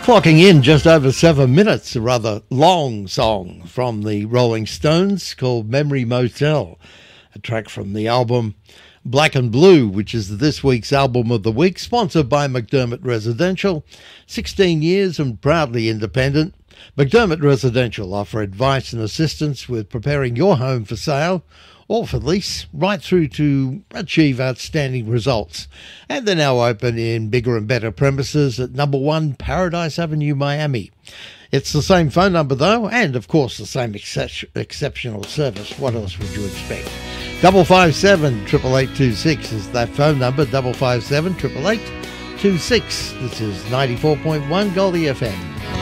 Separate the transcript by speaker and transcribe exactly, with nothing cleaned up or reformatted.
Speaker 1: Clocking in just over seven minutes, a rather long song from the Rolling Stones called Memory Motel, a track from the album Black and Blue, which is this week's album of the week, sponsored by McDermott Residential. sixteen years and proudly independent. McDermott Residential offer advice and assistance with preparing your home for sale or for lease, right through to achieve outstanding results. And they're now open in bigger and better premises at number one Paradise Avenue, Miami. It's the same phone number though, and of course the same excep- exceptional service. What else would you expect? Double five seven triple eight two six is that phone number. Double five seven triple eight two six. This is ninety four point one Goldie F M.